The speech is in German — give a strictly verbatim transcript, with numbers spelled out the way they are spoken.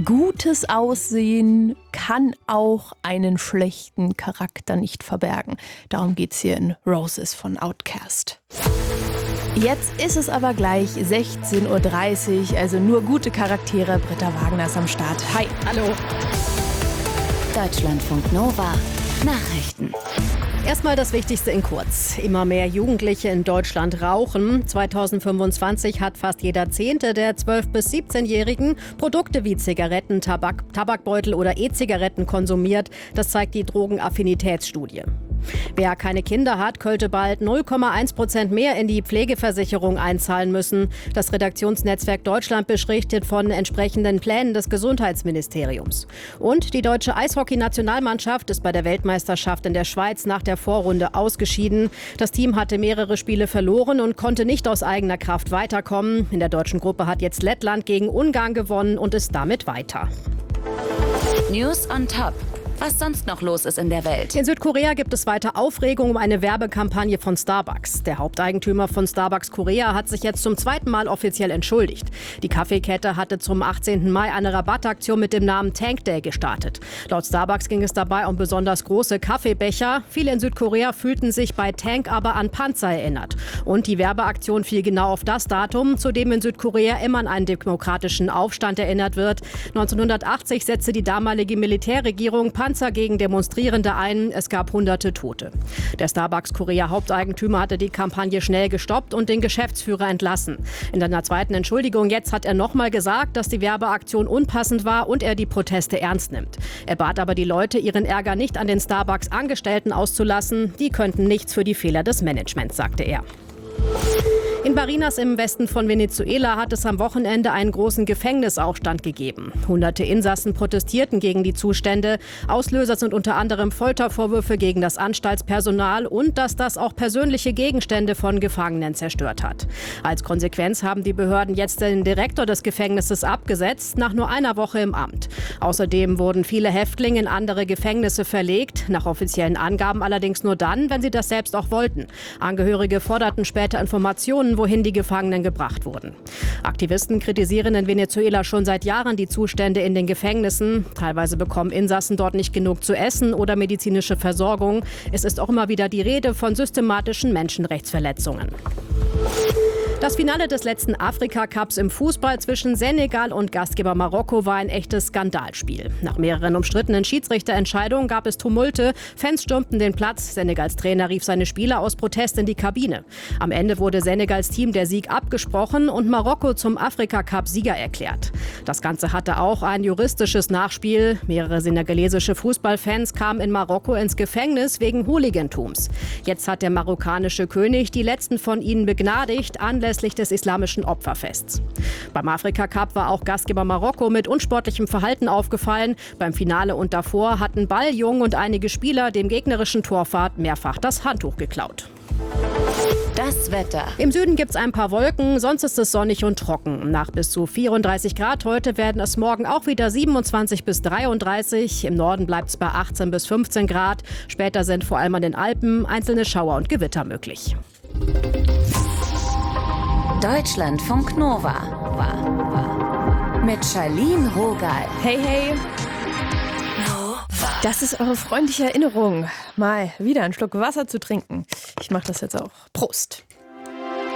Gutes Aussehen kann auch einen schlechten Charakter nicht verbergen. Darum geht's hier in Roses von Outkast. Jetzt ist es aber gleich sechzehn Uhr dreißig, also nur gute Charaktere. Britta Wagner ist am Start. Hi. Hallo. Deutschlandfunk Nova Nachrichten. Erstmal das Wichtigste in kurz. Immer mehr Jugendliche in Deutschland rauchen. zweitausendfünfundzwanzig hat fast jeder Zehnte der zwölf- bis siebzehnjährigen Produkte wie Zigaretten, Tabak, Tabakbeutel oder E-Zigaretten konsumiert. Das zeigt die Drogenaffinitätsstudie. Wer keine Kinder hat, könnte bald null Komma eins Prozent mehr in die Pflegeversicherung einzahlen müssen. Das Redaktionsnetzwerk Deutschland berichtet von entsprechenden Plänen des Gesundheitsministeriums. Und die deutsche Eishockey-Nationalmannschaft ist bei der Weltmeisterschaft in der Schweiz nach der Vorrunde ausgeschieden. Das Team hatte mehrere Spiele verloren und konnte nicht aus eigener Kraft weiterkommen. In der deutschen Gruppe hat jetzt Lettland gegen Ungarn gewonnen und ist damit weiter. News on Top. Was sonst noch los ist in der Welt. In Südkorea gibt es weiter Aufregung um eine Werbekampagne von Starbucks. Der Haupteigentümer von Starbucks Korea hat sich jetzt zum zweiten Mal offiziell entschuldigt. Die Kaffeekette hatte zum achtzehnten Mai eine Rabattaktion mit dem Namen Tank Day gestartet. Laut Starbucks ging es dabei um besonders große Kaffeebecher. Viele in Südkorea fühlten sich bei Tank aber an Panzer erinnert. Und die Werbeaktion fiel genau auf das Datum, zu dem in Südkorea immer an einen demokratischen Aufstand erinnert wird. neunzehnhundertachtzig setzte die damalige Militärregierung Panzer gegen Demonstrierende ein. Es gab hunderte Tote. Der Starbucks-Korea-Haupteigentümer hatte die Kampagne schnell gestoppt und den Geschäftsführer entlassen. In einer zweiten Entschuldigung jetzt hat er nochmal gesagt, dass die Werbeaktion unpassend war und er die Proteste ernst nimmt. Er bat aber die Leute, ihren Ärger nicht an den Starbucks-Angestellten auszulassen. Die könnten nichts für die Fehler des Managements, sagte er. In Barinas im Westen von Venezuela hat es am Wochenende einen großen Gefängnisaufstand gegeben. Hunderte Insassen protestierten gegen die Zustände. Auslöser sind unter anderem Foltervorwürfe gegen das Anstaltspersonal und dass das auch persönliche Gegenstände von Gefangenen zerstört hat. Als Konsequenz haben die Behörden jetzt den Direktor des Gefängnisses abgesetzt, nach nur einer Woche im Amt. Außerdem wurden viele Häftlinge in andere Gefängnisse verlegt, nach offiziellen Angaben allerdings nur dann, wenn sie das selbst auch wollten. Angehörige forderten später Informationen, wohin die Gefangenen gebracht wurden. Aktivisten kritisieren in Venezuela schon seit Jahren die Zustände in den Gefängnissen. Teilweise bekommen Insassen dort nicht genug zu essen oder medizinische Versorgung. Es ist auch immer wieder die Rede von systematischen Menschenrechtsverletzungen. Das Finale des letzten Afrika-Cups im Fußball zwischen Senegal und Gastgeber Marokko war ein echtes Skandalspiel. Nach mehreren umstrittenen Schiedsrichterentscheidungen gab es Tumulte. Fans stürmten den Platz. Senegals Trainer rief seine Spieler aus Protest in die Kabine. Am Ende wurde Senegals Team der Sieg abgesprochen und Marokko zum Afrika-Cup-Sieger erklärt. Das Ganze hatte auch ein juristisches Nachspiel. Mehrere senegalesische Fußballfans kamen in Marokko ins Gefängnis wegen Hooligantums. Jetzt hat der marokkanische König die letzten von ihnen begnadigt, anlässlich des islamischen Opferfests. Beim Afrika-Cup war auch Gastgeber Marokko mit unsportlichem Verhalten aufgefallen. Beim Finale und davor hatten Balljungen und einige Spieler dem gegnerischen Torwart mehrfach das Handtuch geklaut. Das Wetter. Im Süden gibt es ein paar Wolken, sonst ist es sonnig und trocken. Nach bis zu vierunddreißig Grad heute werden es morgen auch wieder siebenundzwanzig bis dreiunddreißig. Im Norden bleibt es bei achtzehn bis fünfzehn Grad. Später sind vor allem an den Alpen einzelne Schauer und Gewitter möglich. Deutschlandfunk Nova war mit Charlene Rogal. Hey, hey. Das ist eure freundliche Erinnerung, mal wieder einen Schluck Wasser zu trinken. Ich mache das jetzt auch. Prost.